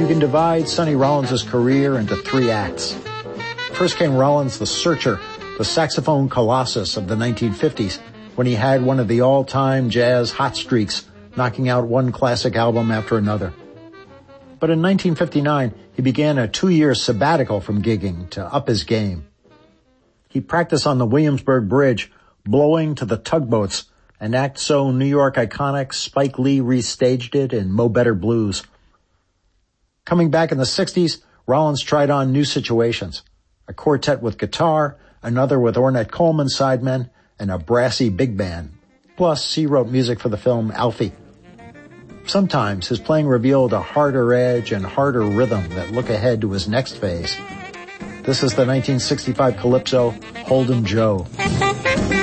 You can divide Sonny Rollins' career into 3 acts. First came Rollins the Searcher, the saxophone colossus of the 1950s, when he had one of the all-time jazz hot streaks, knocking out one classic album after another. But in 1959, he began a 2-year sabbatical from gigging to up his game. He practiced on the Williamsburg Bridge, blowing to the tugboats, an act so New York iconic Spike Lee restaged it in Mo Better Blues. Coming back in the 60s, Rollins tried on new situations. A quartet with guitar, another with Ornette Coleman sidemen, and a brassy big band. Plus, he wrote music for the film Alfie. Sometimes his playing revealed a harder edge and harder rhythm that look ahead to his next phase. This is the 1965 calypso, Hold 'em Joe.